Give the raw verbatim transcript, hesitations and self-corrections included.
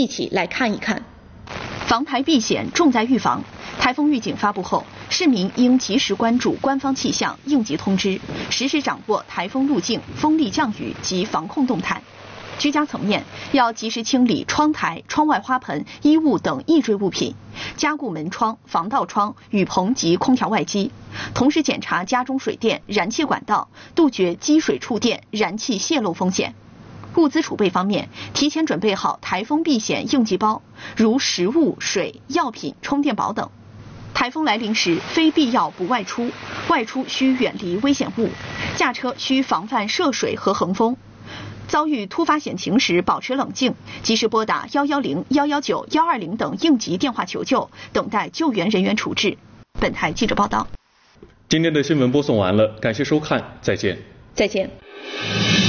一起来看一看。 防台避险重在预防。台风预警发布后，市民应及时关注官方气象应急通知，实时掌握台风路径、风力降雨及防控动态。居家层面，要及时清理窗台、窗外花盆、衣物等易坠物品，加固门窗、防盗窗、雨棚及空调外机，同时检查家中水电、燃气管道，杜绝积水触电、燃气泄漏风险。物资储备方面，提前准备好台风避险应急包，如食物、水、药品、充电宝等。台风来临时，非必要不外出，外出需远离危险物，驾车需防范涉水和横风。遭遇突发险情时，保持冷静，及时拨打一一零、一一九、一二零等应急电话求救，等待救援人员处置。本台记者报道。 今天的新闻播送完了，感谢收看，再见。 再见。